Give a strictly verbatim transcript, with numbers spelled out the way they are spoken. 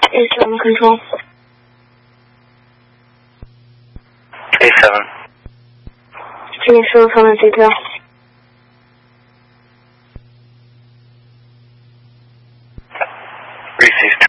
A seven control. A seven. 请你输入方面 detail. Received.